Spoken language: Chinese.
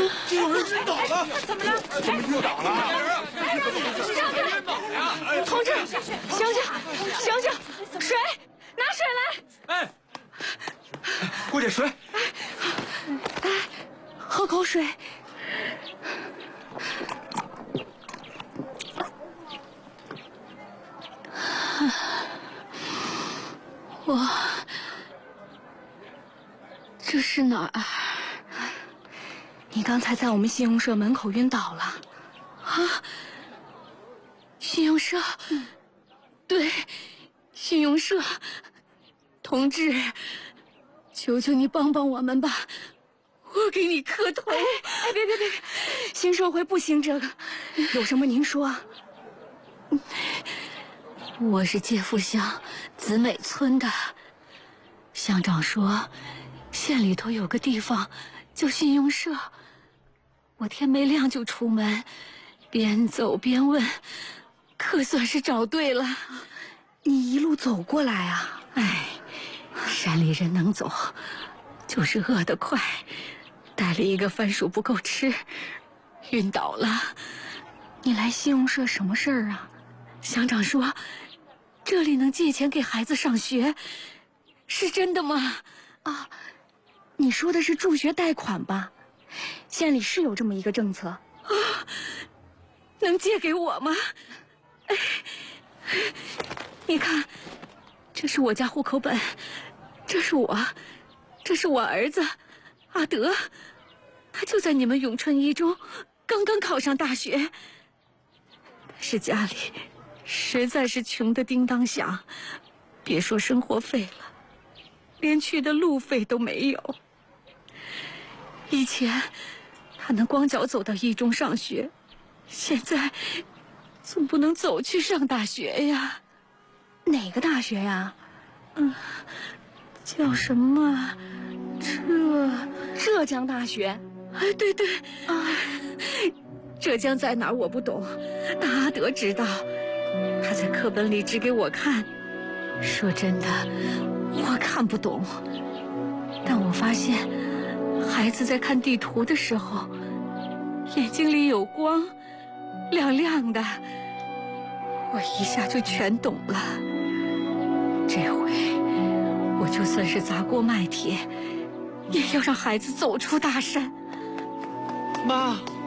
这有人晕倒了！ 怎么了？ 怎么晕倒了？ 晕倒呀！同志，醒醒，醒醒！水，拿水来！ 哎，给我点水。 来，喝口水。这是哪儿？你刚才在我们信用社门口晕倒了。啊？信用社？对，信用社。同志，求求你帮帮我们吧，我给你磕头。哎，别，新社会不兴这个，有什么您说。我是界富乡子美村的，乡长说县里头有个地方叫信用社，我天没亮就出门，边走边问，可算是找对了。你一路走过来啊？哎，山里人能走，就是饿得快，带了一个番薯不够吃，晕倒了。你来信用社什么事儿啊？乡长说这里能借钱给孩子上学，是真的吗？啊，你说的是助学贷款吧？县里是有这么一个政策。啊，能借给我吗？哎，你看，这是我家户口本，这是我儿子阿德，他就在你们永春一中，刚刚考上大学。但是家里实在是穷得叮当响，别说生活费了，连去的路费都没有。以前他能光脚走到一中上学，现在总不能走去上大学呀。哪个大学呀？叫什么？浙江大学。哎，对啊，浙江在哪儿我不懂，但阿德知道，他在课本里指给我看。说真的，我看不懂，但我发现孩子在看地图的时候，眼睛里有光，亮亮的，我一下就全懂了。这回我就算是砸锅卖铁，也要让孩子走出大山。 妈。